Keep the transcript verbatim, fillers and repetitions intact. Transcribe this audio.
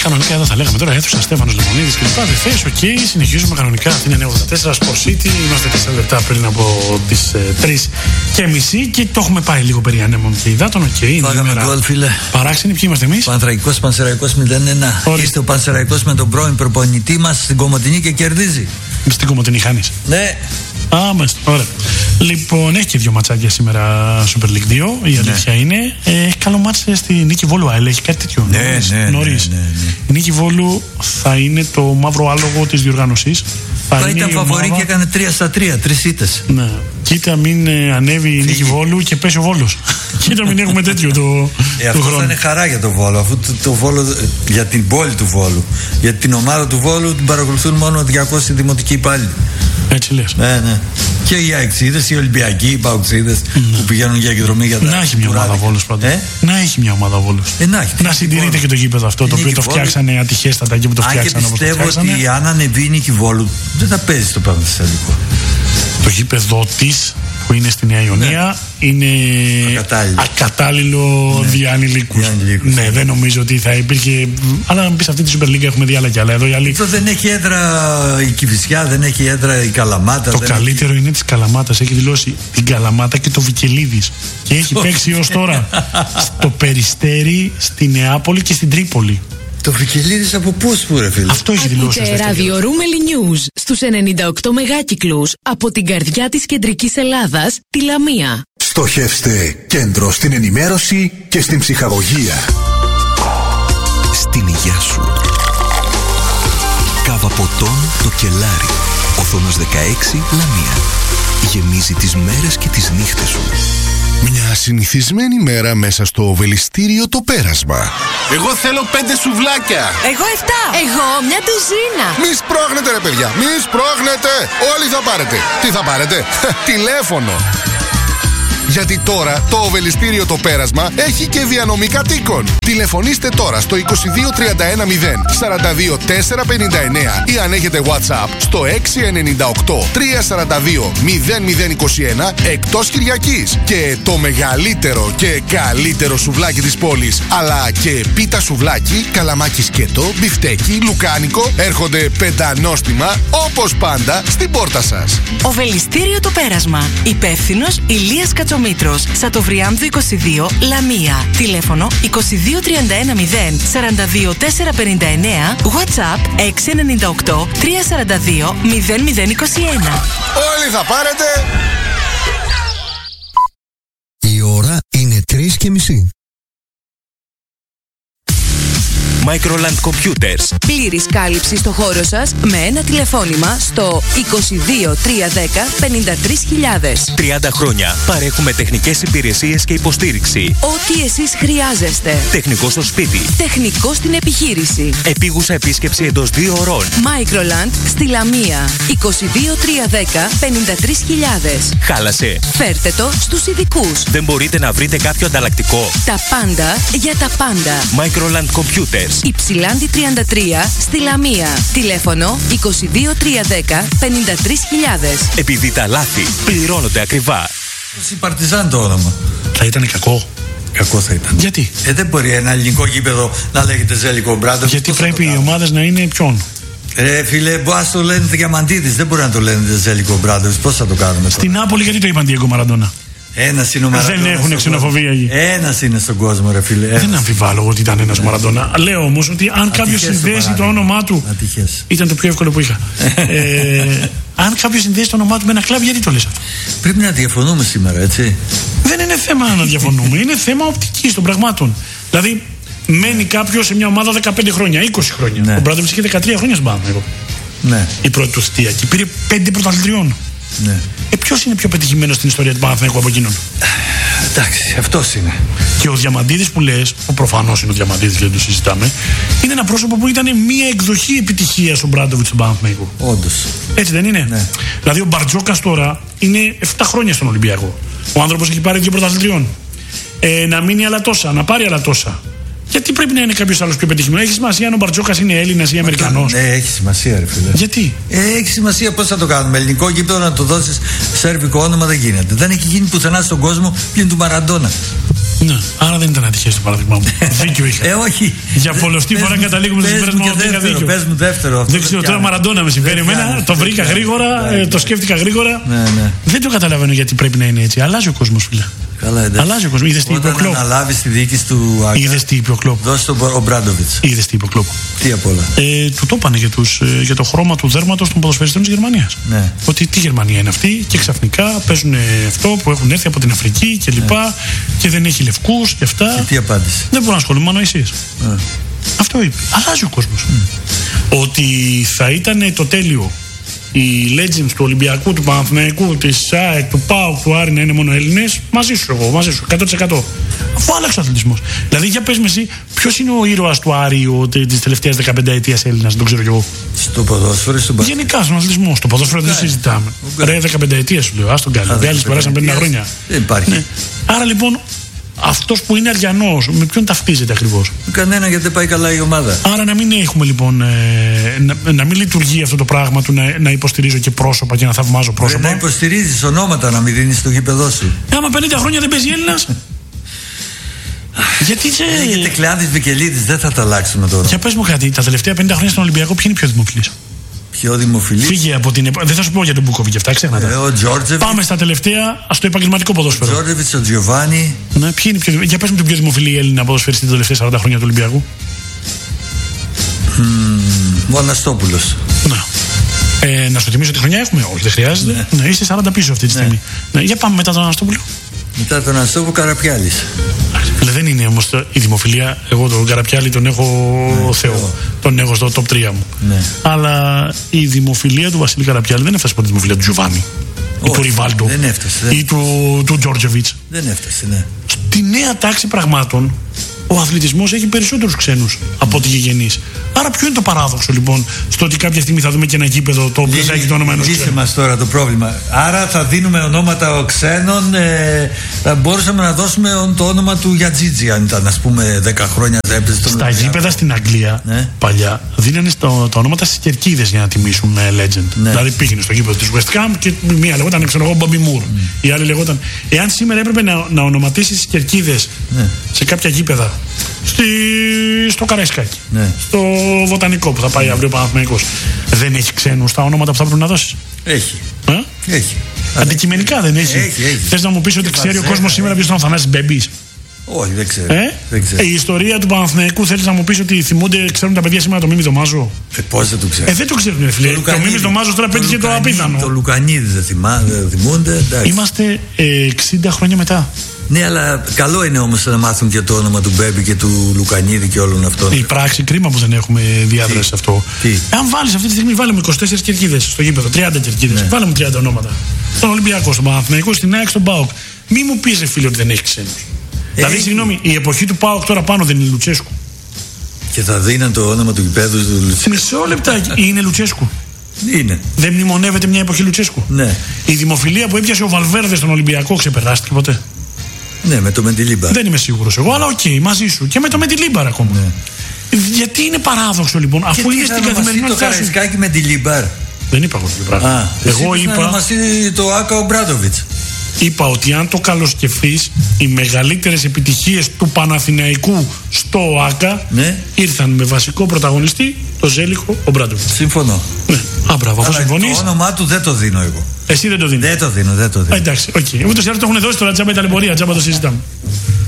κανονικά εδώ θα λέγαμε τώρα αίθουσα Στέφανος Λεμονίδης και λοιπά. Δεν θες, οκ, συνεχίζουμε κανονικά. Αυτή είναι ογδόντα τέσσερα Sport City. Είμαστε τέσσερα λεπτά πριν από τις ε, τρεις και μισή και το έχουμε πάει λίγο περί ανέμων και υδάτων. Οκ, okay, φάγαμε γκολ, φίλε. Παράξενοι, ποιοι είμαστε εμείς? Πανθρακικός Πανσεραϊκός μηδέν ένα. Είστε ο Πανσεραϊκός με τον πρώην προπονητή μας στην Κομοτηνή και κερδίζει. Στην Κομοτηνή χάνεις? Ναι. Α, μάλιστα. Ωραία. Λοιπόν, έχει και δύο ματσάκια σήμερα Super League δύο. Η αλήθεια ναι. είναι. Ε, έχει καλό μάτσε στη Νίκη Βόλου. Αλλά έχει κάτι τέτοιο. Ναι, νωρίς, ναι, νωρίς. ναι, ναι, ναι. Η Νίκη Βόλου θα είναι το μαύρο άλογο της διοργάνωσης. Θα ήταν φαβορί ομάδα... και έκανε τρία στα τρία, τρεις ήττες. Ναι. Κοίτα μην ε, ανέβει η Νίκη Βόλου και πέσει ο Βόλος. Κοίτα μην έχουμε τέτοιο το, ε, αυτό χρόνο. Θα είναι χαρά για το Βόλο, αφού το, το Βόλο, για την πόλη του Βόλου. Για την ομάδα του Βόλου την παρακολουθούν μόνο διακόσιοι δημοτικοί υπάλληλοι. Έτσι λες. Ναι, ναι. Και οι αεξίδες, οι Ολυμπιακοί, οι Παουξίδες ναι. που πηγαίνουν για εκδρομή για τα. Να έχει μια ομάδα Βόλος πάντα. Ε? Να έχει μια ομάδα Βόλος. Ε, να έχει, να συντηρείται και το γήπεδο αυτό το οποίο το φτιάξανε ατυχέστατα εκεί που το φτιάξανε. Αν και πιστεύω ότι αν ανεβεί η Νίκη Βόλου δεν θα παίζει στο Πανθεσσαλικό. Το γήπεδο της που είναι στη Νέα Ιωνία ναι. είναι ακατάλληλο, ακατάλληλο ναι. διανηλίκους. Ναι, δεν νομίζω ότι θα υπήρχε. Αλλά αν πεις αυτή τη Super League έχουμε δει άλλα κι άλλα. Εδώ, άλλοι... Εδώ δεν έχει έδρα η Κηφισιά, δεν έχει έδρα η Καλαμάτα. Το δεν καλύτερο έχει... είναι της Καλαμάτας. Έχει δηλώσει την Καλαμάτα και το Βικελίδης. Και έχει παίξει έως τώρα στο Περιστέρι, στη Νεάπολη και στην Τρίπολη. Το Βικελίδης από πού σου ρε φίλε? Αυτό έχει δηλώσει. Ακούτε ραδιορούμελη News στους ενενήντα οκτώ μεγάκυκλους από την καρδιά της κεντρικής Ελλάδας, τη Λαμία. Στοχεύστε κέντρο στην ενημέρωση και στην ψυχαγωγία. Στην υγειά σου. Κάβα ποτών το Κελάρι. Οθόνος δεκαέξι Λαμία. Γεμίζει τις μέρες και τις νύχτες σου. Μια συνηθισμένη μέρα μέσα στο Οβελιστήριο το Πέρασμα. Εγώ θέλω πέντε σουβλάκια. Εγώ εφτά. Εγώ μια τουζίνα. Μη σπρώχνετε ρε παιδιά, μη σπρώχνετε. Όλοι θα πάρετε. Τι θα πάρετε? Τηλέφωνο. Γιατί τώρα το Οβελιστήριο το Πέρασμα έχει και διανομή κατοίκων. Τηλεφωνήστε τώρα στο είκοσι δύο τριάντα ένα μηδέν σαράντα δύο τετρακόσια πενήντα εννέα ή αν έχετε WhatsApp στο έξι εννιά οκτώ τρία τέσσερα δύο μηδέν μηδέν είκοσι ένα εκτός Κυριακής. Και το μεγαλύτερο και καλύτερο σουβλάκι της πόλης, αλλά και πίτα σουβλάκι, καλαμάκι σκέτο, μπιφτέκι, λουκάνικο έρχονται πεντανόστιμα όπως πάντα στην πόρτα σας. Οβελιστήριο το Πέρασμα. Υπεύθυνος Ηλίας Κατσομήτρος. Σατοβριάμδου είκοσι δύο, Λαμία. Τηλέφωνο είκοσι δύο τριάντα ένα μηδέν σαράντα δύο τετρακόσια πενήντα εννέα. WhatsApp έξι εννιά οκτώ τρία τέσσερα δύο μηδέν μηδέν είκοσι ένα. Όλοι θα πάρετε. Η ώρα είναι τρεις και μισή. Microland Computers. Πλήρης κάλυψη στο χώρο σας με ένα τηλεφώνημα στο είκοσι δύο τριακόσια δέκα πενήντα τρεις χιλιάδες. τριάντα χρόνια παρέχουμε τεχνικές υπηρεσίες και υποστήριξη. Ό,τι εσείς χρειάζεστε. Τεχνικό στο σπίτι. Τεχνικό στην επιχείρηση. Επίγουσα επίσκεψη εντός δύο ωρών. Microland στη Λαμία. είκοσι δύο τριακόσια δέκα πενήντα τρεις χιλιάδες. Χάλασε. Φέρτε το στους ειδικούς. Δεν μπορείτε να βρείτε κάποιο ανταλλακτικό? Τα πάντα για τα πάντα. Microland Computers. Υψηλάντη τριάντα τρία στη Λαμία. Τηλέφωνο είκοσι δύο τριακόσια δέκα πενήντα τρεις χιλιάδες. Επειδή τα λάθη πληρώνονται ακριβά. Η Παρτιζάν το όνομα. Θα ήταν κακό. Κακό θα ήταν. Γιατί? Ε, δεν μπορεί ένα ελληνικό γήπεδο να λέγεται Ζέλικο Μπράντο. Γιατί πρέπει οι ομάδες να είναι ποιον? Ρε φίλε, μπορεί να το λένε Διαμαντίδης. Δεν μπορεί να το λένε Ζέλικο Μπράντο. Πώς θα το κάνουμε? Στην Νάπολη γιατί το είπαν Διέγκο Μαραντόνα? Ένας είναι ο Μαραντόνα. Δεν έχουν ξενοφοβία εκεί. Ένας είναι στον κόσμο, ρε φίλε. Ένας. Δεν αμφιβάλλω ότι ήταν ένας ο Μαραντόνα. Λέω όμως ότι αν κάποιο συνδέσει το όνομά του. Ατυχές. Ήταν το πιο εύκολο που είχα. ε, αν κάποιο συνδέσει το όνομά του με ένα κλαμπ, γιατί το λες αυτό? Πρέπει να διαφωνούμε σήμερα, έτσι. Δεν είναι θέμα να διαφωνούμε. Είναι θέμα οπτικής των πραγμάτων. Δηλαδή, μένει κάποιο σε μια ομάδα δεκαπέντε χρόνια, είκοσι χρόνια. Ναι. Ο Μπράντοβιτς είχε δεκατρία χρόνια στην Παναθηναϊκό. Ναι. Η πρώτη του θητεία και πήρε πέντε πρωταθλητριών. Ναι. Ε, ποιος είναι πιο πετυχημένος στην ιστορία του Παναθηναϊκού από εκείνον? Εντάξει, αυτός είναι. Και ο Διαμαντίδης που λες, που προφανώς είναι ο Διαμαντίδης, δεν το συζητάμε, είναι ένα πρόσωπο που ήταν μια εκδοχή επιτυχίας ο Μπράντοβιτς του Παναθηναϊκού. Όντως. Έτσι δεν είναι? Ναι. Δηλαδή ο Μπαρτζόκας τώρα είναι επτά χρόνια στον Ολυμπιακό. Ο άνθρωπος έχει πάρει δύο πρωταθλητριών. Ε, να μείνει άλλα τόσα, να πάρει άλλα τόσα. Γιατί πρέπει να είναι κάποιος άλλος πιο πετυχημένος? Έχει σημασία αν ο Μπαρτζόκας είναι Έλληνας ή Αμερικανός? Ναι, έχει σημασία, ρε φίλε. Γιατί? Ε, έχει σημασία πώς θα το κάνουμε. Ελληνικό γήπεδο να το δώσεις σέρβικο όνομα δεν γίνεται. Δεν έχει γίνει πουθενά στον κόσμο πλην του Μαραντόνα. Ναι, άρα δεν ήταν ατυχές το παράδειγμα μου. Δίκιο είχα. Ε, όχι. Για πολλωστή φορά καταλήγουμε στο συμπέρασμα ότι είχα δίκιο. Πες μου δεύτερο. Δεν ξέρω, τώρα Μαραντόνα με συμβαίνει εμένα. Το βρήκα γρήγορα, το σκέφτηκα γρήγορα. Δεν το καταλαβαίνω γιατί πρέπει να είναι έτσι. Αλλάζει ο κόσμος, φίλε. Καλά, αλλάζει ο κόσμος. Είδες τι είπε ο Κλόπ. Όταν αναλάβεις τη διοίκηση του Άκα. Είδες τι είπε ο Κλόπ. Δώσε τον Ομπράντοβιτς. Είδες τι είπε ο Κλόπ. Τι απ' όλα. Ε, του το είπανε για, τους, ε, για το χρώμα του δέρματος των ποδοσφαιριστών της Γερμανίας. Ναι. Ότι τι Γερμανία είναι αυτή και ξαφνικά παίζουν αυτό που έχουν έρθει από την Αφρική και λοιπά ναι. και δεν έχει λευκούς και αυτά. Και τι απάντησε. Δεν μπορώ να ασχολούμαι, μόνο εσείς. Ναι. Αυτό είπε. Αλλάζει ο κόσμος. Mm. Ότι θα ήταν το τέλειο οι legends του Ολυμπιακού, του Παναθηναϊκού, της ΑΕΚ, του ΠΑΟΚ, του Άρη να είναι μόνο Έλληνες, μαζί σου εγώ, μαζί σου, εκατό τοις εκατό. Αφού άλλαξε ο αθλητισμός. Δηλαδή, για πες με εσύ, ποιος είναι ο ήρωας του Άρη της τελευταίας δεκαπενταετίας Έλληνας, δεν το ξέρω κι εγώ. Στο ποδόσφαιρο, στον μπάσκετ. Γενικά στον αθλητισμό. Στο ποδόσφαιρο δεν συζητάμε. Ρε, δεκαπενταετίας σου λέω, ας τον κάνει. Οι άλλοι περάσαν πενήντα χρόνια. Δεν υπάρχει. Ναι. Άρα λοιπόν, αυτός που είναι αριανός, με ποιον ταυτίζεται ακριβώς? Με κανένα, γιατί δεν πάει καλά η ομάδα. Άρα να μην έχουμε λοιπόν, ε, να, να μην λειτουργεί αυτό το πράγμα του να, να υποστηρίζω και πρόσωπα και να θαυμάζω πρόσωπα. Πρέπει να υποστηρίζεις ονόματα, να μην δίνεις στο γήπεδό σου. Ε, άμα πενήντα χρόνια δεν παίζει Έλληνας. Γιατί σε... Ε, γιατί Κλεάνθης Βικελίδης δεν θα τα αλλάξουμε τώρα. Για πες μου κάτι, τα τελευταία πενήντα χρόνια στον Ολυμπιακό ποιοι είναι πιο δημοφιλείς? Πιο δημοφιλής. Φύγε από την. Δεν θα σου πω για τον Μπούκοβιτ και αυτά, ξέχνα. Ε, ο Τζόρτζεβιτς. Πάμε στα τελευταία, στο επαγγελματικό ποδόσφαιρο. Ο Τζόρτζεβιτς, ο Τζιοβάνι. Ναι, ποιοι είναι πιο... Για πες μου τον πιο δημοφιλή Έλληνα ποδοσφαιριστή τα τελευταία σαράντα χρόνια του Ολυμπιακού. Mm, ο Αναστόπουλος. Ναι. Ε, να σου θυμίσω τι χρονιά έχουμε. Όχι, δεν χρειάζεται. Ναι. Ναι, είσαι σαράντα πίσω αυτή τη στιγμή. Ναι. Ναι, για πάμε μετά τον Αναστόπουλο. Μετά τον Αναστόπουλο, Καραπιάλης. Δεν είναι όμως η δημοφιλία. Εγώ τον Καραπιάλη τον έχω ναι, Θεό. Θεό. Τον έχω στο top τρία μου. Ναι. Αλλά η δημοφιλία του Βασίλη Καραπιάλη δεν έφτασε από τη δημοφιλία του Τζοβάνι. Ή του Ριβάλντο. Δεν έφτασε. Δεν... Ή του, του Τζόρτζεβιτς. Δεν έφτασε, ναι. Στη νέα τάξη πραγμάτων ο αθλητισμός έχει περισσότερους ξένους από ότι γηγενείς. Άρα ποιο είναι το παράδοξο λοιπόν στο ότι κάποια στιγμή θα δούμε και ένα γήπεδο το οποίο θα έχει το όνομα ενός ξένου? Λύσε μας τώρα το πρόβλημα. Άρα θα δίνουμε ονόματα ξένων. Ε, θα μπορούσαμε να δώσουμε το όνομα του Γιατζίτζη αν ήταν, ας πούμε, δέκα χρόνια. Στα γήπεδα στην Αγγλία ναι. παλιά δίνανε το, τα ονόματα στις κερκίδες για να τιμήσουν ε, legend. Ναι. Δηλαδή πήγαινε στο γήπεδο της West Ham και μία λεγόταν, ξέρω εγώ, Bobby Moore. Mm. Η άλλη λεγόταν. Εάν σήμερα έπρεπε να, να ονοματίσεις τις κερκίδες ναι. σε κάποια γήπεδα, στη, στο Καραϊσκάκι, ναι. στο Βοτανικό που θα πάει ναι. αύριο ο Παναθηναϊκός, δεν έχει ξένους τα ονόματα που θα πρέπει να δώσεις? Έχει. Ε? Έχει. Αντικειμενικά δεν έχει. έχει, έχει. Θες να μου πεις ότι και ξέρει ο κόσμος σήμερα ποιος ήταν ο Θανάσης Μπέμπης? Όχι, δεν ξέρω. Ε? δεν ξέρω. Ε, η ιστορία του Παναθηναϊκού θέλεις να μου πεις ότι θυμούνται, ξέρουν τα παιδιά σήμερα το Μίμη Δωμάζο? Ε, πώς δεν το ξέρουν? Ε, δεν το ξέρουν, φίλε. Το, το Μίμη Δωμάζο τώρα πέτυχε το απίθανο. Το Λουκανίδη δεν θυμούνται. Εντάξει. Είμαστε ε, εξήντα χρόνια μετά. Ναι, αλλά καλό είναι όμως να μάθουν και το όνομα του Μπέμπη και του Λουκανίδη και όλων αυτών. Η πράξη, κρίμα που δεν έχουμε διάδραση σε αυτό. Τι? Αν βάλεις αυτή τη στιγμή, βάλουμε είκοσι τέσσερις κερκίδες στο γήπεδο, τριάντα κερκίδες. Ναι. Βάλουμε τριάντα ονόματα. Στον Ολυμπιακό, στον Παναθηναϊκό, στην ΑΕΚ, στον ΠΑΟΚ. Μη μου πεις, φίλε, ότι δεν έχει ξένους. Δηλαδή, συγγνώμη, η εποχή του ΠΑΟΚ τώρα πάνω δεν είναι Λουτσέσκου? Και θα δίναν το όνομα του γηπέδου του Λουτσέσκου. Μισό λεπτάκι. Είναι Λουτσέσκου. Είναι. Δεν μνημονεύεται μια εποχή Λουτσέσκου? Ναι. Η δημοφιλία που έπιασε ο Βαλβέρδε στον Ολυμπιακό ξεπεράστηκε ποτέ? Ναι, με το Μεντιλίμπαρ. Δεν είμαι σίγουρος εγώ, αλλά οκ, okay, μαζί σου. Και με το Μεντιλίμπαρ ακόμα. Ναι. Γιατί είναι παράδοξο λοιπόν, αφού και είναι στην καθημερινότητα. Το Καραϊσκάκι Μεντιλίμπαρ. Δεν είπα εγώ το πράγμα. Α, εγώ είπα. Να ονομαστεί το Άκα Ομπράντοβιτς. Είπα ότι αν το καλοσκεφτείς, οι μεγαλύτερες επιτυχίες του Παναθηναϊκού στο ΆΚΑ ναι. ήρθαν με βασικό πρωταγωνιστή το Ζέλικο Ομπράντοβιτς. Συμφωνώ. Ναι. Α, μπράβο, αφού συμφωνείς. Το όνομά του δεν το δίνω εγώ. Εσύ δεν το δίνεις? Δεν το δίνω, δεν το δίνω. Α, εντάξει, οκ. Okay. Ούτως ή άλλως το έχουν δώσει τώρα, τζάμπα η ταλαιπωρία, τζάμπα το συζητάμε.